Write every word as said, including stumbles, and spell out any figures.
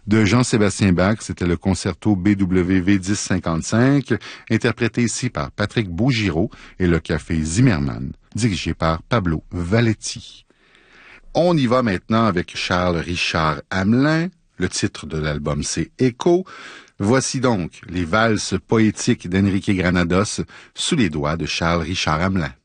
De Jean-Sébastien Bach, c'était le concerto B W V dix cinquante-cinq, interprété ici par Patrick Bougireau et le Café Zimmermann, dirigé par Pablo Valetti. On y va maintenant avec Charles Richard Hamelin. Le titre de l'album, c'est Écho. Voici donc les valses poétiques d'Enrique Granados sous les doigts de Charles Richard Hamelin.